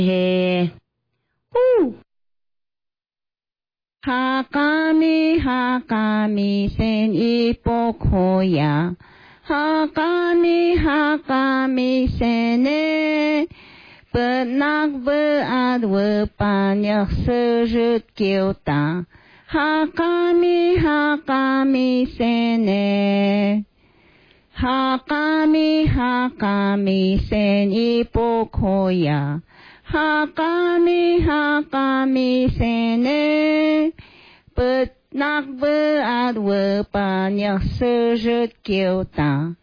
へはかみせにぽこや。はかみせね。Benak bead banyak sujud kita. Hakami sene. Hakami seni pokoya. Hakami sene. Benak bead banyak sujud kita.